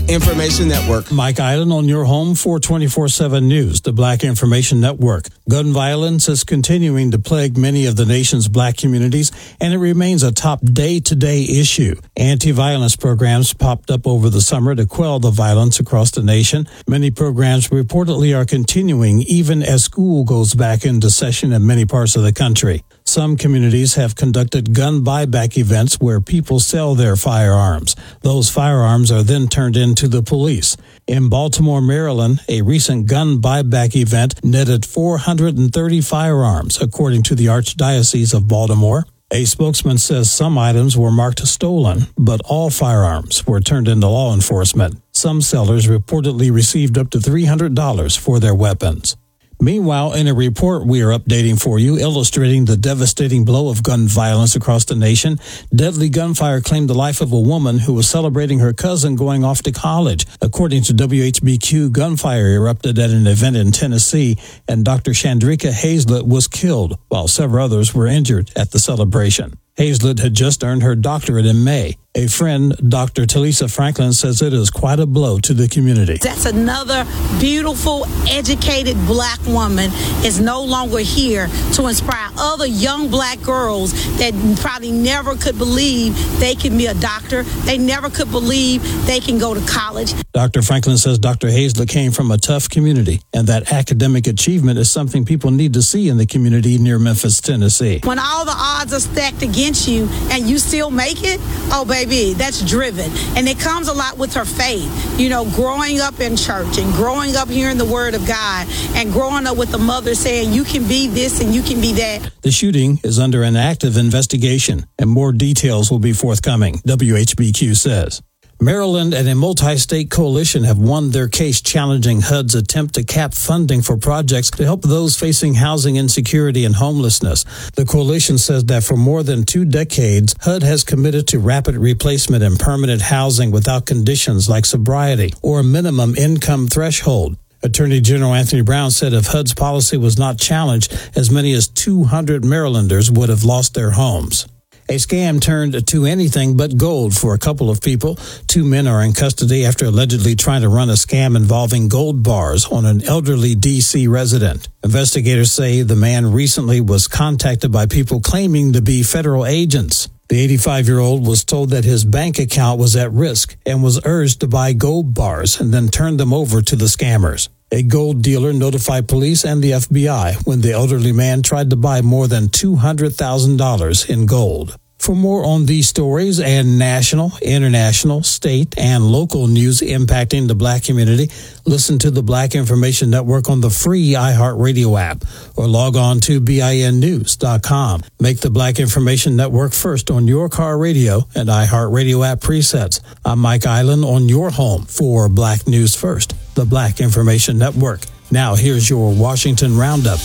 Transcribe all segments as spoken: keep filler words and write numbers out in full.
Information Network. Mike Island on your home for twenty-four seven News, the Black Information Network. Gun violence is continuing to plague many of the nation's black communities, and it remains a top day-to-day issue. Anti-violence programs popped up over the summer to quell the violence across the nation. Many programs reportedly are continuing even as school goes back into session in many parts of the country. Some communities have conducted gun buyback events where people sell their firearms. Those firearms are then turned in to the police. In Baltimore, Maryland, a recent gun buyback event netted four hundred thirty firearms, according to the Archdiocese of Baltimore. A spokesman says some items were marked stolen, but all firearms were turned into law enforcement. Some sellers reportedly received up to three hundred dollars for their weapons. Meanwhile, in a report we are updating for you illustrating the devastating blow of gun violence across the nation, deadly gunfire claimed the life of a woman who was celebrating her cousin going off to college. According to W H B Q, gunfire erupted at an event in Tennessee, and Doctor Chandrika Hazlett was killed, while several others were injured at the celebration. Hazlett had just earned her doctorate in May. A friend, Doctor Talisa Franklin, says it is quite a blow to the community. That's another beautiful, educated black woman is no longer here to inspire other young black girls that probably never could believe they can be a doctor. They never could believe they can go to college. Doctor Franklin says Doctor Hazlett came from a tough community, and that academic achievement is something people need to see in the community near Memphis, Tennessee. When all the odds are stacked against you and you still make it, oh, baby, that's driven. And it comes a lot with her faith. You know, growing up in church and growing up hearing the word of God and growing up with the mother saying you can be this and you can be that. The shooting is under an active investigation, and more details will be forthcoming, W H B Q says. Maryland and a multi-state coalition have won their case challenging H U D's attempt to cap funding for projects to help those facing housing insecurity and homelessness. The coalition says that for more than two decades, H U D has committed to rapid replacement and permanent housing without conditions like sobriety or a minimum income threshold. Attorney General Anthony Brown said if H U D's policy was not challenged, as many as two hundred Marylanders would have lost their homes. A scam turned to anything but gold for a couple of people. Two men are in custody after allegedly trying to run a scam involving gold bars on an elderly D C resident. Investigators say the man recently was contacted by people claiming to be federal agents. The eighty-five-year-old was told that his bank account was at risk and was urged to buy gold bars and then turn them over to the scammers. A gold dealer notified police and the F B I when the elderly man tried to buy more than two hundred thousand dollars in gold. For more on these stories and national, international, state, and local news impacting the black community, listen to the Black Information Network on the free iHeartRadio app or log on to B I N news dot com. Make the Black Information Network first on your car radio and iHeartRadio app presets. I'm Mike Island on your home for Black News First, the Black Information Network. Now here's your Washington Roundup.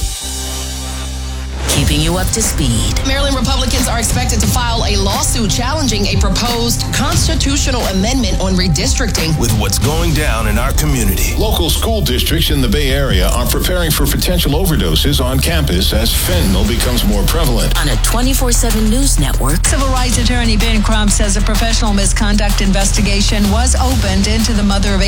Keeping you up to speed. Maryland Republicans are expected to file a lawsuit challenging a proposed constitutional amendment on redistricting. With what's going down in our community. Local school districts in the Bay Area are preparing for potential overdoses on campus as fentanyl becomes more prevalent. On a twenty-four seven News Network. Civil rights attorney Ben Crump says a professional misconduct investigation was opened into the mother of